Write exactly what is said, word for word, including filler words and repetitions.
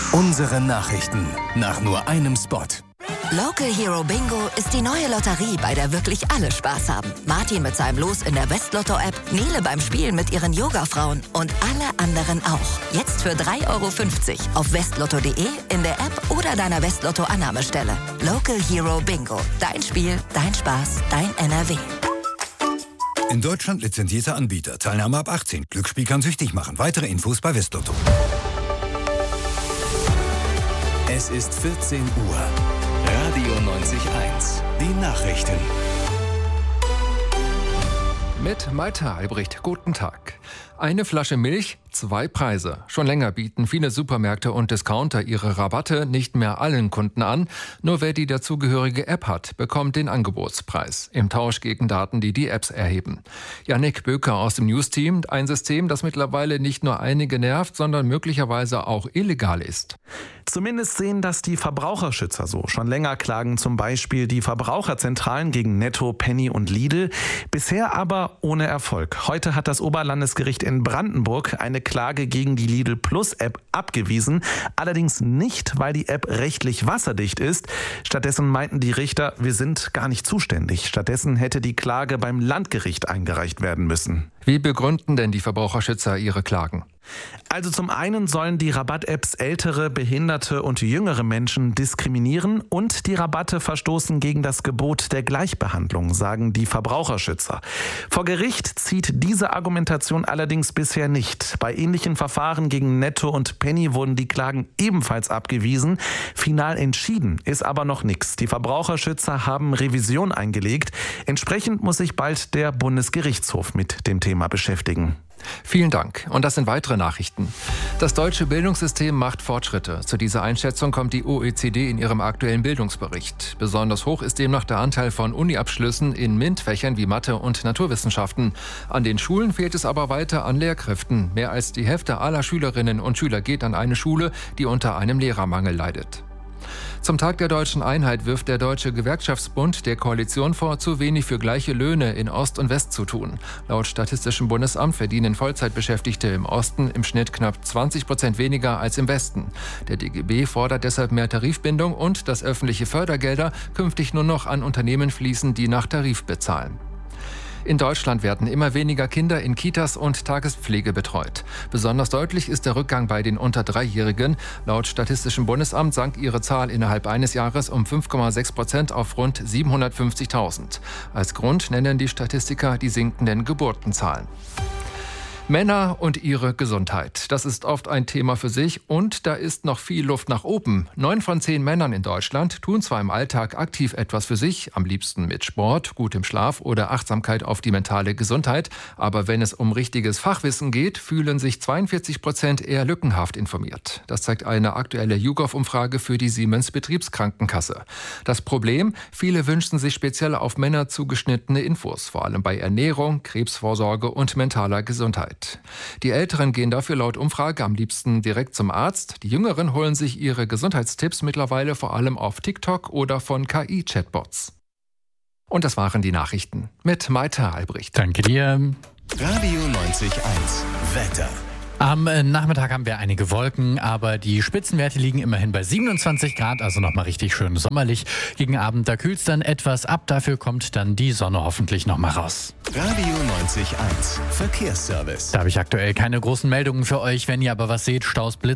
Unsere Nachrichten nach nur einem Spot. Local Hero Bingo ist die neue Lotterie, bei der wirklich alle Spaß haben. Martin mit seinem Los in der Westlotto-App, Nele beim Spielen mit ihren Yoga-Frauen und alle anderen auch. Jetzt für drei Euro fünfzig auf westlotto punkt de, in der App oder deiner Westlotto-Annahmestelle. Local Hero Bingo. Dein Spiel, dein Spaß, dein N R W. In Deutschland lizenzierter Anbieter. Teilnahme ab achtzehn. Glücksspiel kann süchtig machen. Weitere Infos bei Westlotto. Es ist vierzehn Uhr. Radio neunzig Komma eins. Die Nachrichten. Mit Malte Albrecht. Guten Tag. Eine Flasche Milch, zwei Preise. Schon länger bieten viele Supermärkte und Discounter ihre Rabatte nicht mehr allen Kunden an. Nur wer die dazugehörige App hat, bekommt den Angebotspreis. Im Tausch gegen Daten, die die Apps erheben. Jannik Böker aus dem News-Team. Ein System, das mittlerweile nicht nur einige nervt, sondern möglicherweise auch illegal ist. Zumindest sehen das die Verbraucherschützer so. Schon länger klagen zum Beispiel die Verbraucherzentralen gegen Netto, Penny und Lidl. Bisher aber ohne Erfolg. Heute hat das Oberlandesgericht in Brandenburg eine Klage gegen die Lidl Plus App abgewiesen. Allerdings nicht, weil die App rechtlich wasserdicht ist. Stattdessen meinten die Richter, wir sind gar nicht zuständig. Stattdessen hätte die Klage beim Landgericht eingereicht werden müssen. Wie begründen denn die Verbraucherschützer ihre Klagen? Also zum einen sollen die Rabatt-Apps ältere, behinderte und jüngere Menschen diskriminieren und die Rabatte verstoßen gegen das Gebot der Gleichbehandlung, sagen die Verbraucherschützer. Vor Gericht zieht diese Argumentation allerdings bisher nicht. Bei ähnlichen Verfahren gegen Netto und Penny wurden die Klagen ebenfalls abgewiesen. Final entschieden ist aber noch nichts. Die Verbraucherschützer haben Revision eingelegt. Entsprechend muss sich bald der Bundesgerichtshof mit dem Thema beschäftigen. Vielen Dank. Und das sind weitere Nachrichten. Das deutsche Bildungssystem macht Fortschritte. Zu dieser Einschätzung kommt die O E C D in ihrem aktuellen Bildungsbericht. Besonders hoch ist demnach der Anteil von Uni-Abschlüssen in MINT-Fächern wie Mathe und Naturwissenschaften. An den Schulen fehlt es aber weiter an Lehrkräften. Mehr als die Hälfte aller Schülerinnen und Schüler geht an eine Schule, die unter einem Lehrermangel leidet. Zum Tag der Deutschen Einheit wirft der Deutsche Gewerkschaftsbund der Koalition vor, zu wenig für gleiche Löhne in Ost und West zu tun. Laut Statistischem Bundesamt verdienen Vollzeitbeschäftigte im Osten im Schnitt knapp zwanzig Prozent weniger als im Westen. Der D G B fordert deshalb mehr Tarifbindung und dass öffentliche Fördergelder künftig nur noch an Unternehmen fließen, die nach Tarif bezahlen. In Deutschland werden immer weniger Kinder in Kitas und Tagespflege betreut. Besonders deutlich ist der Rückgang bei den unter Dreijährigen. Laut Statistischem Bundesamt sank ihre Zahl innerhalb eines Jahres um fünf Komma sechs Prozent auf rund siebenhundertfünfzigtausend. Als Grund nennen die Statistiker die sinkenden Geburtenzahlen. Männer und ihre Gesundheit. Das ist oft ein Thema für sich und da ist noch viel Luft nach oben. Neun von zehn Männern in Deutschland tun zwar im Alltag aktiv etwas für sich, am liebsten mit Sport, gutem Schlaf oder Achtsamkeit auf die mentale Gesundheit. Aber wenn es um richtiges Fachwissen geht, fühlen sich zweiundvierzig Prozent eher lückenhaft informiert. Das zeigt eine aktuelle YouGov-Umfrage für die Siemens Betriebskrankenkasse. Das Problem? Viele wünschen sich speziell auf Männer zugeschnittene Infos, vor allem bei Ernährung, Krebsvorsorge und mentaler Gesundheit. Die Älteren gehen dafür laut Umfrage am liebsten direkt zum Arzt. Die Jüngeren holen sich ihre Gesundheitstipps mittlerweile vor allem auf TikTok oder von K I-Chatbots. Und das waren die Nachrichten mit Malte Albrecht. Danke dir. Radio neunzig Komma eins. Wetter. Am Nachmittag haben wir einige Wolken, aber die Spitzenwerte liegen immerhin bei siebenundzwanzig Grad, also nochmal richtig schön sommerlich. Gegen Abend, da kühlt es dann etwas ab, dafür kommt dann die Sonne hoffentlich nochmal raus. Radio neunzig Komma eins. Verkehrsservice. Da habe ich aktuell keine großen Meldungen für euch. Wenn ihr aber was seht, Staus, Blitz